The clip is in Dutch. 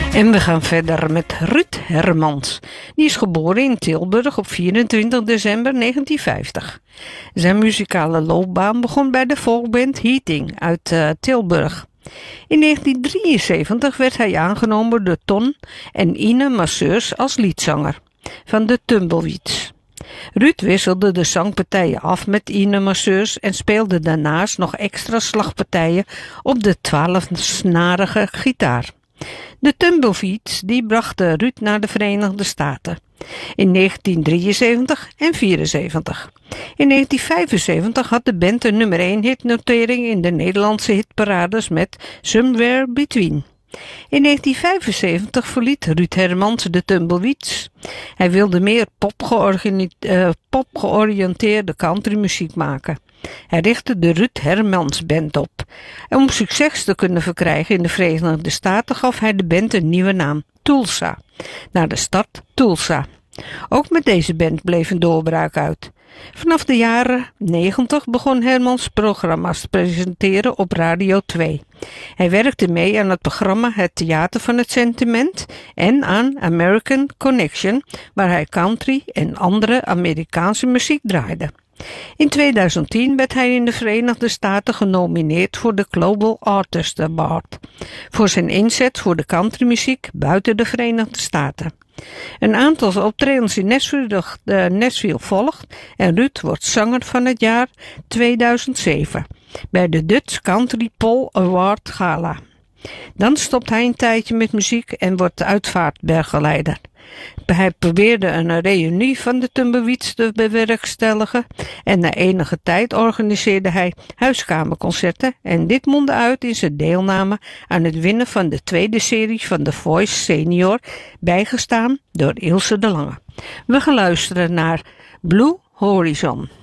En we gaan verder met Ruud Hermans. Die is geboren in Tilburg op 24 december 1950. Zijn muzikale loopbaan begon bij de folkband Heating uit Tilburg. In 1973 werd hij aangenomen door Ton en Ine Masseurs als liedzanger van de Tumbleweeds. Ruud wisselde de zangpartijen af met Ine Masseurs en speelde daarnaast nog extra slagpartijen op de 12-snarige gitaar. De Tumbleweeds die brachten Ruud naar de Verenigde Staten in 1973 en 1974. In 1975 had de band een nummer 1 hitnotering in de Nederlandse hitparades met Somewhere Between. In 1975 verliet Ruud Hermans de Tumbleweeds. Hij wilde meer popgeoriënteerde countrymuziek maken. Hij richtte de Ruud Hermans Band op. En om succes te kunnen verkrijgen in de Verenigde Staten gaf hij de band een nieuwe naam, Tulsa, naar de stad Tulsa. Ook met deze band bleef een doorbraak uit. Vanaf de jaren 90 begon Hermans programma's te presenteren op Radio 2. Hij werkte mee aan het programma Het Theater van het Sentiment en aan American Connection, waar hij country en andere Amerikaanse muziek draaide. In 2010 werd hij in de Verenigde Staten genomineerd voor de Global Artist Award voor zijn inzet voor de countrymuziek buiten de Verenigde Staten. Een aantal optredens in Nashville volgt en Ruud wordt zanger van het jaar 2007 bij de Dutch Country Poll Award Gala. Dan stopt hij een tijdje met muziek en wordt de uitvaartbegeleider. Hij probeerde een reunie van de Tumbleweeds te bewerkstelligen en na enige tijd organiseerde hij huiskamerconcerten en dit mondde uit in zijn deelname aan het winnen van de tweede serie van The Voice Senior, bijgestaan door Ilse de Lange. We gaan luisteren naar Blue Horizon.